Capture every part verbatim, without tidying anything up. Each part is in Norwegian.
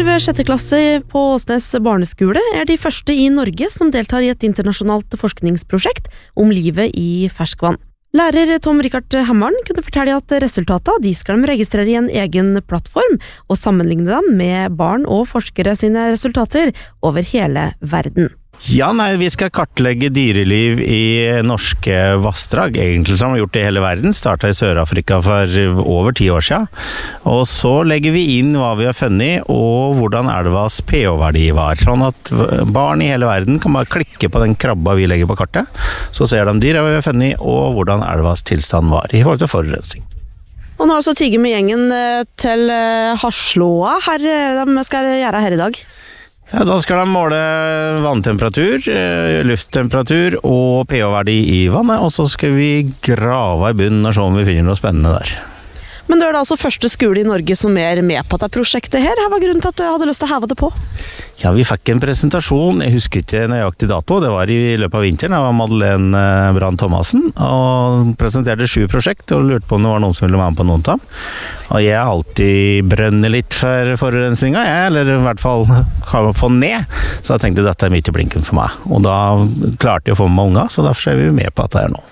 ved sjette klasse på Åsnes barneskole er de første i Norge som deltar i et internasjonalt forskningsprosjekt om livet i ferskvann. Lærer Tom Rikard Hammaren kunne fortelle at resultatet de skal de registrere i en egen plattform og sammenligne dem med barn og forskere sine resultater over hele verden. Ja, nei, vi skal kartlegge dyreliv i norske vassdrag, egentlig som vi har gjort i hele verden. Startet i Sør-Afrika for over ti år siden. Og så legger vi inn hva vi har funnet, og hvordan elvas pH-verdi var. Sånn at barn i hele verden kan bare klikke på den krabba vi legger på kartet, så ser de dyra vi har funnet, og hvordan elvas tilstand var i forhold til forurensning. Og nå er det så tiget med gjengen til Haslåa. Her de skal gjøre her i dag. Ja, da skal de måle vanntemperatur, lufttemperatur og pH-verdi i vannet, og så skal vi grave i bunnen og se om vi finner noe spennende der. Men du er da altså første skole i Norge som er med på dette prosjektet her. Hva var grunnen til at du hadde lyst til å heve det på? Ja, vi fikk en presentasjon, jeg husker ikke nøyaktig dato, det var i løpet av vinteren. Det var Madeleine Brand Thomassen, og presenterte sju prosjekt, og lurte på om det var noen som ville være med på noen av dem. Og jeg har alltid brønnet litt for forurensninga, jeg, eller i hvert fall kan få ned, så jeg tenkte dette er midt i blinken for meg. Og da klarte jeg å få med unga, så derfor er vi med på dette her nå.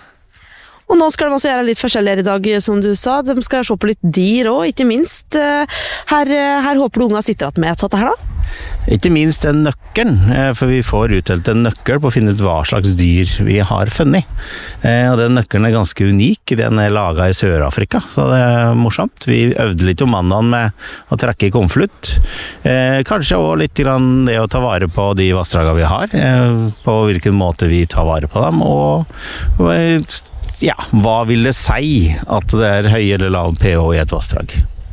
Og nå skal de også gjøre litt forskjelligere i dag, som du sa. De skal se på litt dyr også, ikke minst. Her, her håper du unga sitter at med et sånt her da? Ikke minst den nøkkelen, for vi får utdelt en nøkkel på å finne ut hva slags dyr vi har funnet. Og den nøkkelen er ganske unik, den er laget i Sør-Afrika, så det er morsomt. Vi øvde litt om mandagen med å trekke i konflutt. Kanskje også litt grann det å ta vare på de vassdragene vi har, på hvilken måte vi tar vare på dem, og ja, hva vil det si at det er høy eller lav pH i et vassdrag?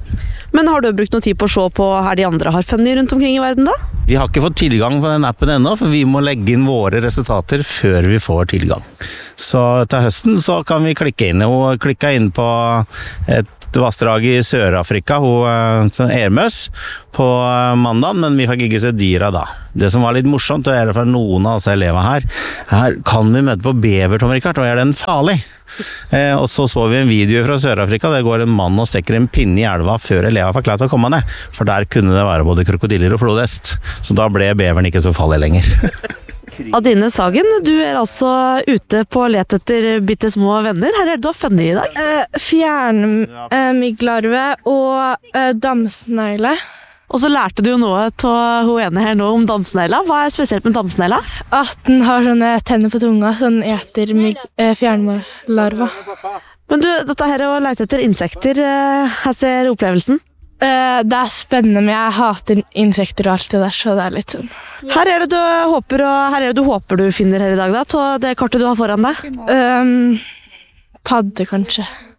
Men har du brukt noe tid på å se på her de andre har funnet rundt omkring i verden da? Vi har ikke fått tilgang på den appen ennå, for vi må legge inn våre resultater før vi får tilgang. Så til høsten så kan vi klikke inn, og klikke inn på et vassdrag i Sør-Afrika, hun Ermøs, på mandag, men vi fikk ikke se dyra da. Det som var litt morsomt, og er det for noen av oss elever her, her kan vi møte på bever, Tom Rikard, og er den farlig? Eh, og så så vi en video fra Sør-Afrika, der går en mann og stekker en pinne i elva før elever fikk klart å komme ned, for der kunne det være både krokodiller og flodhest, så da ble beveren ikke så farlig lenger. Adine Sagen, du er altså ute på let etter bitte små venner. Her er det du har funnet i dag? Eh, Fjernmygglarve og eh, damsnegle. Og så lærte du jo noe til hun ene her nå om damsnegla. Hva er spesielt med damsnegla? At den har sånne tenner på tunga, så den eter mygg, eh, fjernlarva. Men du, dette her å lete etter insekter, eh, her ser opplevelsen. Eh, det er spennende, men jeg hater insekter og alt det der, så det er litt sånn. Her er det du håper, og her er det du håper du finner her i dag da, til det kartet du har foran deg? Um, padde, kanskje.